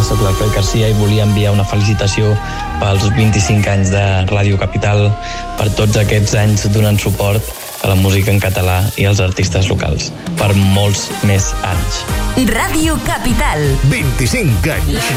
soc l'Alfred Garcia i volia enviar una felicitació pels 25 anys de Ràdio Capital, per tots aquests anys donant suport a la música en català i als artistes locals, per molts més anys. Ràdio Capital. 25 anys.